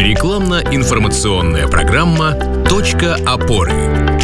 Рекламно-информационная программа «Точка опоры».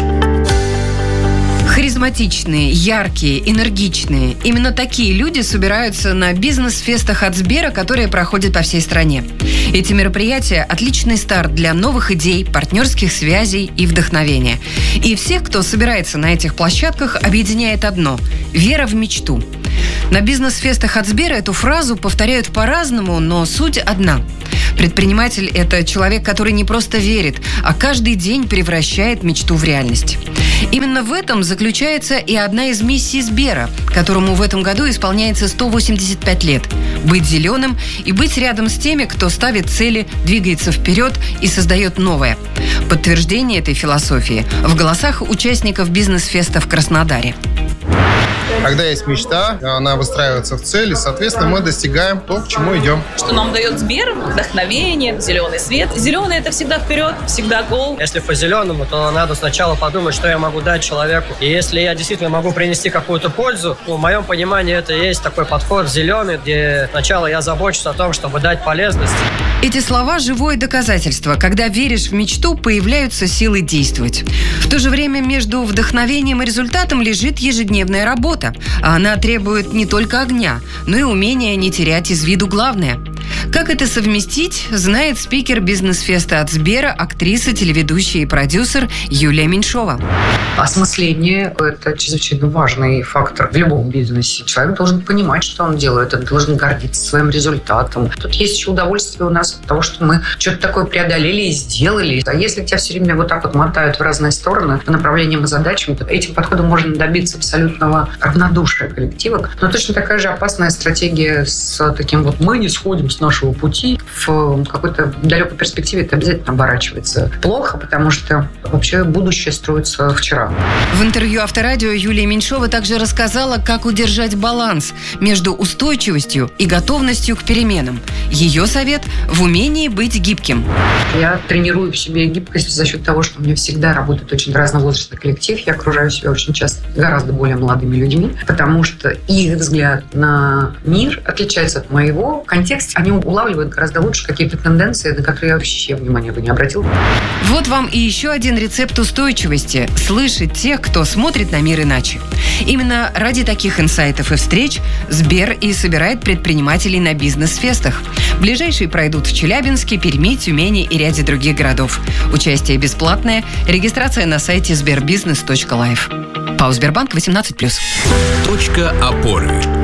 Харизматичные, яркие, энергичные. Именно такие люди собираются на бизнес-фестах от Сбера, которые проходят по всей стране. Эти мероприятия – отличный старт для новых идей, партнерских связей и вдохновения. И всех, кто собирается на этих площадках, объединяет одно – вера в мечту. На бизнес-фестах от Сбера эту фразу повторяют по-разному, но суть одна. Предприниматель – это человек, который не просто верит, а каждый день превращает мечту в реальность. Именно в этом заключается и одна из миссий Сбера, которому в этом году исполняется 185 лет – быть зеленым и быть рядом с теми, кто ставит цели, двигается вперед и создает новое. Подтверждение этой философии в голосах участников бизнес-феста в Краснодаре. Когда есть мечта, она выстраивается в цели, соответственно, мы достигаем то, к чему идем. Что нам дает Сбер? Вдохновение, зеленый свет. Зеленый – это всегда вперед, всегда гол. Если по зеленому, то надо сначала подумать, что я могу дать человеку. И если я действительно могу принести какую-то пользу, то в моем понимании это и есть такой подход зеленый, где сначала я забочусь о том, чтобы дать полезность. Эти слова – живое доказательство. Когда веришь в мечту, появляются силы действовать. В то же время между вдохновением и результатом лежит ежедневная работа. А она требует не только огня, но и умения не терять из виду главное. Как это совместить, знает спикер бизнес-феста от Сбера, актриса, телеведущая и продюсер Юлия Меньшова. Осмысление – это чрезвычайно важный фактор в любом бизнесе. Человек должен понимать, что он делает, он должен гордиться своим результатом. Тут есть еще удовольствие у нас от того, что мы что-то такое преодолели и сделали. А если тебя все время вот так вот мотают в разные стороны по направлениям и задачам, то этим подходом можно добиться абсолютного равнодушия коллектива. Но точно такая же опасная стратегия с таким вот «мы не сходим с нашего пути». В какой-то далекой перспективе это обязательно оборачивается плохо, потому что вообще будущее строится вчера. В интервью Авторадио Юлия Меньшова также рассказала, как удержать баланс между устойчивостью и готовностью к переменам. Ее совет – в умении быть гибким. Я тренирую в себе гибкость за счет того, что у меня всегда работает очень разновозрастный коллектив. Я окружаю себя очень часто гораздо более молодыми людьми, потому что их взгляд на мир отличается от моего. В контексте они улавливают гораздо лучше какие-то тенденции, на которые я вообще внимания бы не обратил. Вот вам и еще один рецепт устойчивости – слышать тех, кто смотрит на мир иначе. Именно ради таких инсайтов и встреч Сбер и собирает предпринимателей на бизнес-фестах. Ближайшие пройдут в Челябинске, Перми, Тюмени и ряде других городов. Участие бесплатное. Регистрация на сайте sberbusiness.life. ПАО «Сбербанк» 18+. Точка опоры.